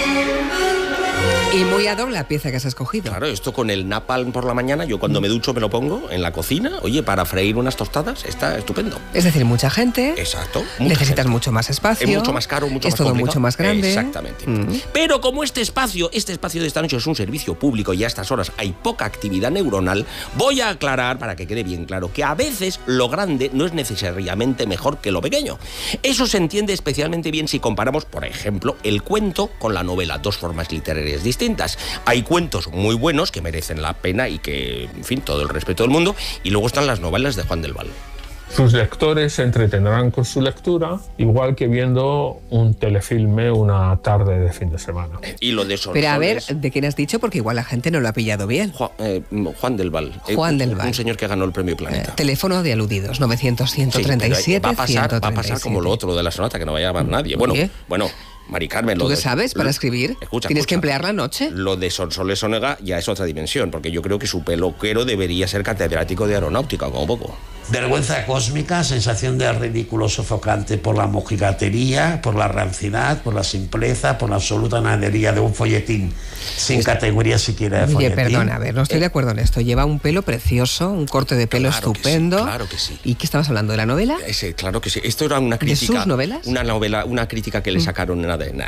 Y muy ad hoc la pieza que has escogido. Claro, esto con el napalm por la mañana, yo cuando me ducho me lo pongo en la cocina, oye, para freír unas tostadas, está estupendo. Es decir, mucha gente. Exacto. Necesitas mucho más espacio. Es mucho más caro, mucho más todo complicado. Mucho más grande. Exactamente. Pero como este espacio de esta noche es un servicio público y a estas horas hay poca actividad neuronal, voy a aclarar, para que quede bien claro, que a veces lo grande no es necesariamente mejor que lo pequeño. Eso se entiende especialmente bien si comparamos, por ejemplo, el cuento con la novela, dos formas literarias distintas. Hay cuentos muy buenos que merecen la pena y que, en fin, todo el respeto del mundo, y luego están las novelas de Juan del Val. Sus lectores se entretendrán con su lectura, igual que viendo un telefilme una tarde de fin de semana. Y lo de Sonsoles... Pero a ver, ¿de quién has dicho? Porque igual la gente no lo ha pillado bien. Juan del Val. Juan del Val. Un señor que ganó el Premio Planeta. Teléfono de aludidos, 900-137. Sí, va a pasar como lo otro de la sonata, que no vaya a llamar nadie. Bueno, Mari Carmen... ¿Tú qué sabes para escribir? ¿Tienes que emplear la noche? Lo de Sonsoles Onega ya es otra dimensión, porque yo creo que su peluquero debería ser catedrático de aeronáutica, como poco. Vergüenza cósmica, sensación de ridículo sofocante por la mojigatería, por la rancidad, por la simpleza, por la absoluta nadería de un folletín sin categoría siquiera de folletín. Oye, perdona, a ver, no estoy de acuerdo en esto. Lleva un pelo precioso, un corte de pelo estupendo. Sí, claro que sí. ¿Y qué estabas hablando? ¿De la novela? Claro que sí. Esto era una crítica. ¿De sus novelas? Una novela, una crítica que le sacaron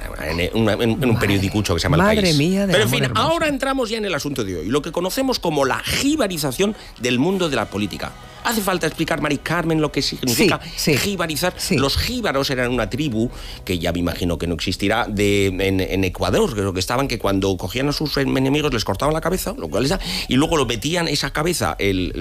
en un periodicucho que se llama El País. Madre mía, Pero en fin, ahora entramos ya en el asunto de hoy, lo que conocemos como la jibarización del mundo de la política. ¿Hace falta explicar, Mari Carmen, lo que significa jibarizar? Sí. Los jíbaros eran una tribu, que ya me imagino que no existirá, en Ecuador, creo que estaban, que cuando cogían a sus enemigos les cortaban la cabeza, lo cual y luego lo metían esa cabeza,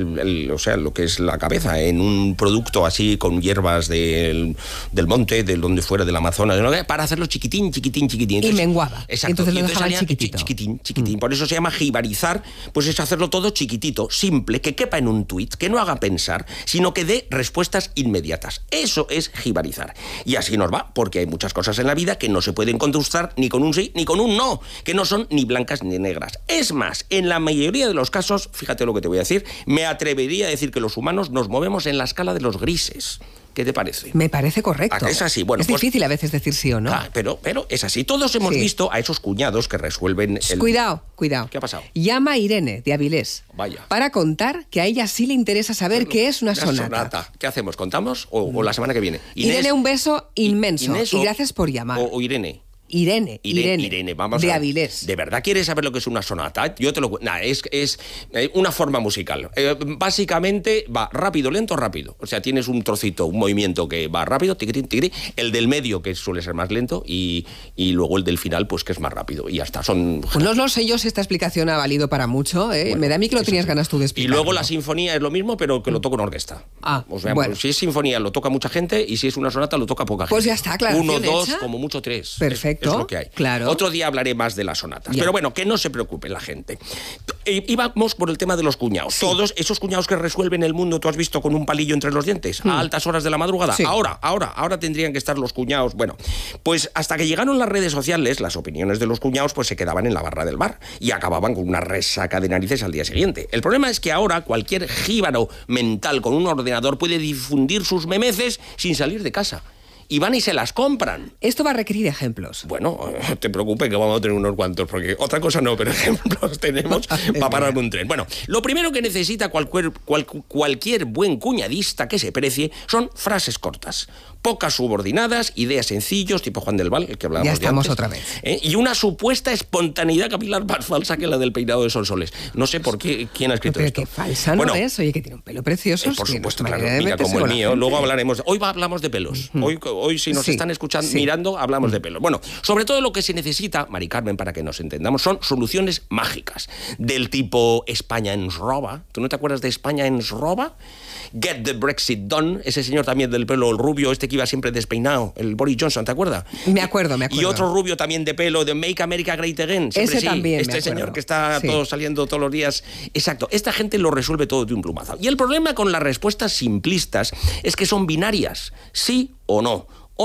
o sea, lo que es la cabeza, en un producto así con hierbas del monte, de donde fuera, del Amazonas, para hacerlo chiquitín. Entonces, y menguaba. Exacto. Entonces lo dejaban chiquitín. Por eso se llama jibarizar, pues es hacerlo todo chiquitito, simple, que quepa en un tuit, que no haga pensar, sino que dé respuestas inmediatas. Eso es jibarizar. Y así nos va, porque hay muchas cosas en la vida que no se pueden contestar ni con un sí ni con un no, que no son ni blancas ni negras. Es más, en la mayoría de los casos, fíjate lo que te voy a decir, me atrevería a decir que los humanos nos movemos en la escala de los grises. ¿Qué te parece? Me parece correcto. Es así. Bueno, es difícil a veces decir sí o no. Pero es así. Todos hemos visto a esos cuñados que resuelven el... Cuidado. ¿Qué ha pasado? Llama a Irene, de Avilés. Vaya. Para contar que a ella sí le interesa saber qué es una sonata. ¿Qué hacemos? ¿Contamos? ¿O la semana que viene? Irene, un beso inmenso. Inés, y gracias por llamar. O Irene. Irene, vamos de a ver. Avilés. ¿De verdad quieres saber lo que es una sonata? Yo te lo cuento. Es una forma musical. Básicamente va rápido, lento, rápido. O sea, tienes un trocito, un movimiento que va rápido, tiquitín, el del medio, que suele ser más lento, y luego el del final, pues que es más rápido. Y ya está. Pues no sé yo si esta explicación ha valido para mucho. Bueno, me da a mí que lo tenías ganas tú de explicar. Y luego la sinfonía es lo mismo, pero que lo toca una orquesta. O sea, bueno. Si es sinfonía lo toca mucha gente, y si es una sonata lo toca poca gente. Pues ya está, claro. 1, 2, como mucho 3. Perfecto. Es lo que hay. Claro. Otro día hablaré más de las sonatas. Ya. Pero bueno, que no se preocupe la gente. Íbamos por el tema de los cuñados. Sí. Todos esos cuñados que resuelven el mundo, ¿tú has visto con un palillo entre los dientes? A altas horas de la madrugada. Sí. Ahora tendrían que estar los cuñados. Bueno, pues hasta que llegaron las redes sociales, las opiniones de los cuñados pues se quedaban en la barra del bar y acababan con una resaca de narices al día siguiente. El problema es que ahora cualquier jíbaro mental con un ordenador puede difundir sus memeces sin salir de casa. Y van y se las compran. Esto va a requerir ejemplos. Bueno, no te preocupes que vamos a tener unos cuantos, porque otra cosa no, pero ejemplos tenemos para parar un tren. Bueno, lo primero que necesita cualquier buen cuñadista que se precie son frases cortas, pocas subordinadas, ideas sencillos, tipo Juan del Val, el que hablábamos ya estamos de antes, otra vez. Y una supuesta espontaneidad capilar más falsa que la del peinado de Sonsoles. No sé por qué, quién ha escrito esto. Pero qué falsa no es, oye, que tiene un pelo precioso. Por supuesto, claro, mira, como el mío. Luego hablaremos, hoy hablamos de pelos. Hoy si nos están escuchando, mirando, hablamos de pelos. Bueno, sobre todo lo que se necesita, Mari Carmen, para que nos entendamos, son soluciones mágicas. Del tipo España ens roba. ¿Tú no te acuerdas de España ens roba? Get the Brexit done. Ese señor también del pelo, el rubio, que iba siempre despeinado, el Boris Johnson, ¿te acuerdas? Me acuerdo. Y otro rubio también de pelo, de Make America Great Again. Siempre ese también, este señor que está todo saliendo todos los días. Exacto. Esta gente lo resuelve todo de un plumazo. Y el problema con las respuestas simplistas es que son binarias. Sí o no. On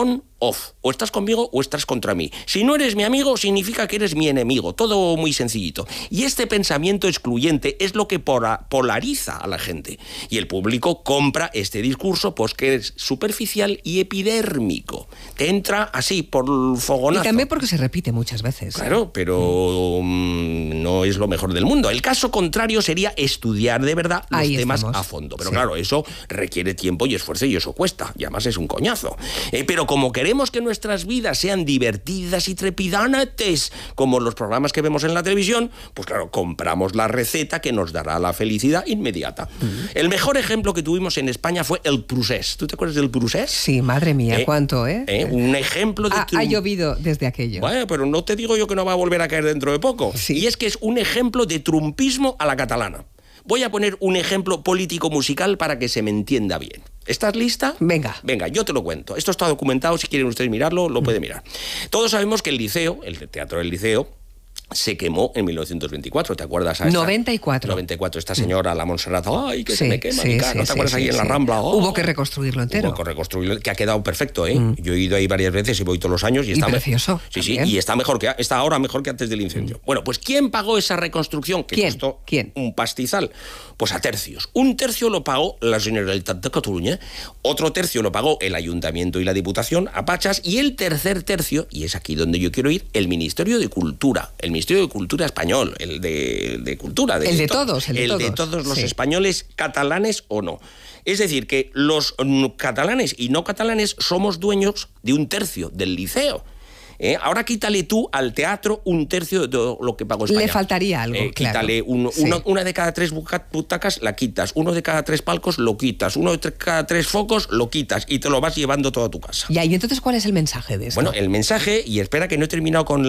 off. O estás conmigo o estás contra mí. Si no eres mi amigo, significa que eres mi enemigo. Todo muy sencillito. Y este pensamiento excluyente es lo que polariza a la gente. Y el público compra este discurso, pues que es superficial y epidérmico. Te entra así, por el fogonazo. Y también porque se repite muchas veces. Claro, pero no es lo mejor del mundo. El caso contrario sería estudiar de verdad los temas a fondo. Pero claro, eso requiere tiempo y esfuerzo y eso cuesta. Y además es un coñazo. Pero como queremos que nuestras vidas sean divertidas y trepidantes, como los programas que vemos en la televisión, pues claro, compramos la receta que nos dará la felicidad inmediata. El mejor ejemplo que tuvimos en España fue el Prusés. ¿Tú te acuerdas del Prusés? Sí, madre mía, ¿cuánto, Un ejemplo de... Ha llovido desde aquello. Bueno, pero no te digo yo que no va a volver a caer dentro de poco. Sí. Y es que es un ejemplo de trumpismo a la catalana. Voy a poner un ejemplo político-musical para que se me entienda bien. ¿Estás lista? Venga. Venga, yo te lo cuento. Esto está documentado, si quieren ustedes mirarlo, lo pueden mirar. Todos sabemos que el Liceo, el Teatro del Liceo, se quemó en 1924, ¿te acuerdas? 94, esta señora, la Montserrat, ¡ay, que se me quema mi cara! ¿No te acuerdas ahí en la Rambla? ¡Oh! Hubo que reconstruirlo entero. Hubo que reconstruirlo, que ha quedado perfecto, ¿eh? Yo he ido ahí varias veces y voy todos los años y está precioso. Sí, y está ahora mejor que antes del incendio. Bueno, pues ¿quién pagó esa reconstrucción? Que costó un pastizal. Pues a tercios. Un tercio lo pagó la Generalitat de Cataluña, otro tercio lo pagó el Ayuntamiento y la Diputación, a pachas, y el tercer tercio, y es aquí donde yo quiero ir, el Ministerio de Cultura. El Ministerio de Cultura español, el de Cultura. El de todos los españoles, catalanes o no. Es decir, que los catalanes y no catalanes somos dueños de un tercio del Liceo. Ahora quítale tú al teatro un tercio de todo lo que pagó España. Le faltaría algo, Quítale una de cada 3 butacas, la quitas. Uno de cada 3 palcos, lo quitas. Uno de cada 3 focos, lo quitas. Y te lo vas llevando todo a tu casa. Ya, y entonces, ¿cuál es el mensaje de esto? Bueno, el mensaje, y espera que no he terminado con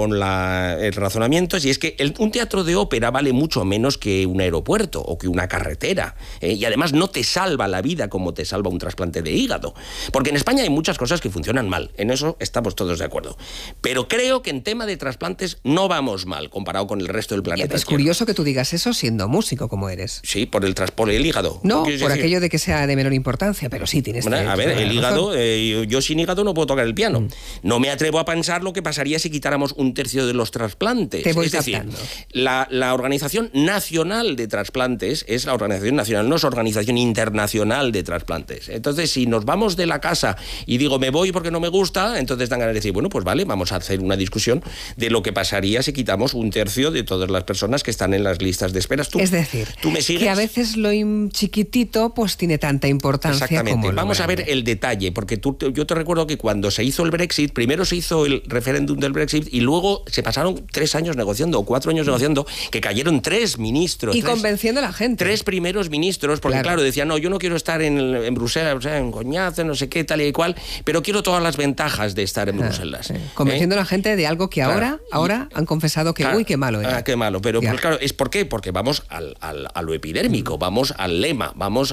el razonamiento, y es que un teatro de ópera vale mucho menos que un aeropuerto o que una carretera. Y además no te salva la vida como te salva un trasplante de hígado. Porque en España hay muchas cosas que funcionan mal. En eso estamos todos de acuerdo. Pero creo que en tema de trasplantes no vamos mal comparado con el resto del planeta. Es curioso que tú digas eso siendo músico como eres. Sí, por el hígado. No, por aquello de que sea de menor importancia, pero sí tienes a ver, el hígado, yo sin hígado no puedo tocar el piano. No me atrevo a pensar lo que pasaría si quitáramos un tercio de los trasplantes. Te voy es decir, captando. La Organización Nacional de Trasplantes es la organización nacional, no es Organización Internacional de Trasplantes. Entonces, si nos vamos de la casa y digo, me voy porque no me gusta, entonces dan ganas de decir, bueno, pues vale, vamos a hacer una discusión de lo que pasaría si quitamos un tercio de todas las personas que están en las listas de esperas. Es decir, ¿tú me sigues? Que a veces lo chiquitito pues tiene tanta importancia. Exactamente. Como vamos a ver el detalle, porque yo te recuerdo que cuando se hizo el Brexit, primero se hizo el referéndum del Brexit y luego se pasaron 3 años negociando o 4 años negociando, que cayeron 3 ministros. Y convenciendo a la gente. 3 primeros ministros, porque claro, decían, no, yo no quiero estar en Bruselas, o sea, en Coñace, no sé qué, tal y cual, pero quiero todas las ventajas de estar en Bruselas. Convenciendo a la gente de algo que ahora han confesado que uy, qué malo era. Qué malo, pero pues, claro, ¿es por qué? Porque vamos a lo epidérmico, vamos al lema, vamos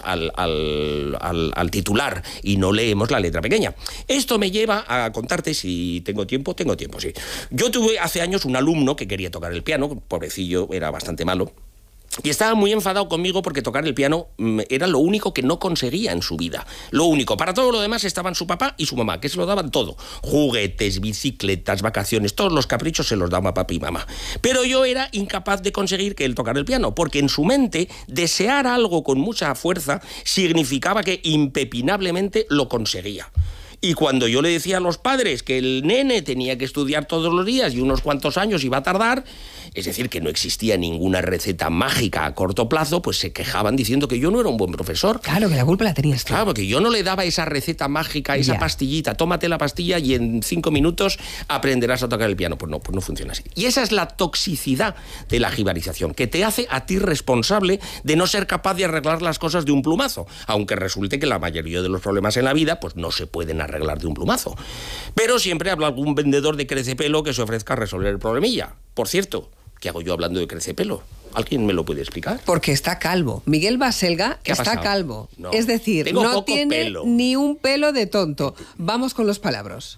al titular y no leemos la letra pequeña. Esto me lleva a contarte, si tengo tiempo, sí. Yo tuve hace años un alumno que quería tocar el piano, pobrecillo, era bastante malo. Y estaba muy enfadado conmigo porque tocar el piano era lo único que no conseguía en su vida. Lo único. Para todo lo demás estaban su papá y su mamá, que se lo daban todo. Juguetes, bicicletas, vacaciones, todos los caprichos se los daba papá y mamá. Pero yo era incapaz de conseguir que él tocara el piano, porque en su mente desear algo con mucha fuerza significaba que impepinablemente lo conseguía. Y cuando yo le decía a los padres que el nene tenía que estudiar todos los días y unos cuantos años iba a tardar, es decir, que no existía ninguna receta mágica a corto plazo, pues se quejaban diciendo que yo no era un buen profesor. Claro, que la culpa la tenías tú. Claro, que yo no le daba esa receta mágica, esa pastillita, tómate la pastilla y en 5 minutos aprenderás a tocar el piano. Pues no funciona así. Y esa es la toxicidad de la jibarización, que te hace a ti responsable de no ser capaz de arreglar las cosas de un plumazo, aunque resulte que la mayoría de los problemas en la vida pues no se pueden arreglar de un plumazo. Pero siempre habrá algún vendedor de crecepelo que se ofrezca a resolver el problemilla. Por cierto, ¿qué hago yo hablando de crecepelo? ¿Alguien me lo puede explicar? Porque está calvo. Miguel Baselga está calvo. No, es decir, no tiene pelo. Ni un pelo de tonto. Vamos con los palabras.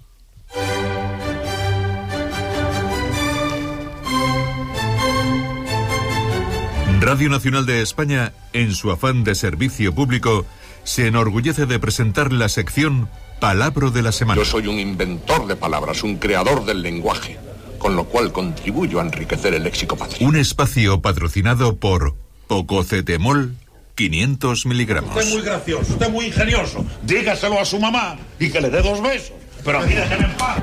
Radio Nacional de España, en su afán de servicio público, se enorgullece de presentar la sección Palabra de la semana. Yo soy un inventor de palabras, un creador del lenguaje, con lo cual contribuyo a enriquecer el léxico patrio. Un espacio patrocinado por Pococetemol 500 miligramos. Usted es muy gracioso, usted es muy ingenioso. Dígaselo a su mamá y que le dé 2 besos. Pero a mí déjeme en paz.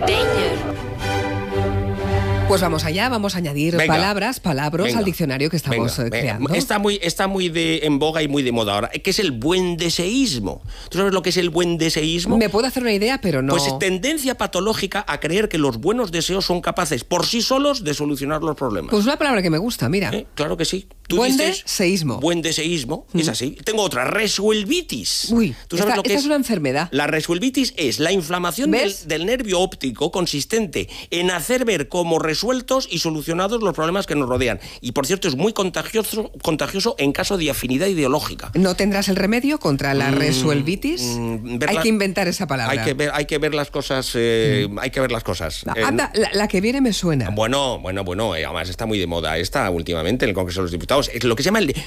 Pues vamos allá, vamos a añadir palabras venga, al diccionario que estamos creando. Está muy en boga y muy de moda ahora. ¿Qué es el buen deseísmo? ¿Tú sabes lo que es el buen deseísmo? Me puedo hacer una idea, pero no... Pues es tendencia patológica a creer que los buenos deseos son capaces por sí solos de solucionar los problemas. Pues una palabra que me gusta, mira. Claro que sí. Buen deseísmo. Buen deseísmo, es así. Tengo otra, resuelvitis. Uy, ¿tú sabes lo que esta es una enfermedad. La resuelvitis es la inflamación del nervio óptico consistente en hacer ver como resueltos y solucionados los problemas que nos rodean. Y por cierto, es muy contagioso en caso de afinidad ideológica. ¿No tendrás el remedio contra la resuelvitis? Hay que inventar esa palabra. Hay que ver las cosas. Hay que ver las cosas. Anda, la que viene me suena. Bueno. Además está muy de moda esta últimamente en el Congreso de los Diputados. Es lo que se llama el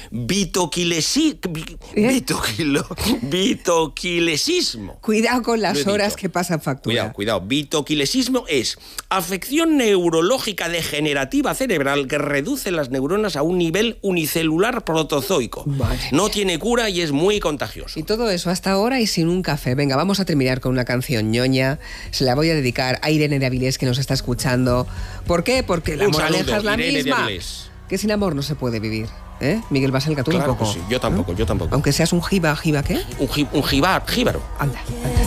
vitoquilesismo. Cuidado con las horas que pasan factura. Cuidado. Vitoquilesismo es afección neurológica degenerativa cerebral que reduce las neuronas a un nivel unicelular protozoico. No tiene cura y es muy contagioso. Y todo eso hasta ahora y sin un café. Venga, vamos a terminar con una canción ñoña. Se la voy a dedicar a Irene de Avilés, que nos está escuchando. ¿Por qué? Porque la moraleja es la misma. Que sin amor no se puede vivir. Miguel Baselga, tú claro tampoco. Que sí. Yo tampoco. Aunque seas un jíbaro. Un jíbaro. Anda.